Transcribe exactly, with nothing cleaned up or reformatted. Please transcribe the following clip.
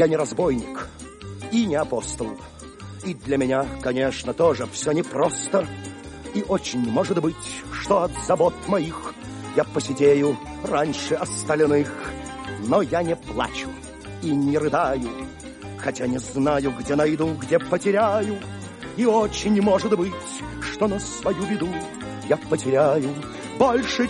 Я не разбойник и не апостол. И для меня, конечно, тоже все непросто. И очень может быть, что от забот моих я посидею раньше остальных. Но я не плачу и не рыдаю, хотя не знаю, где найду, где потеряю. И очень может быть, что на свою беду я потеряю больше,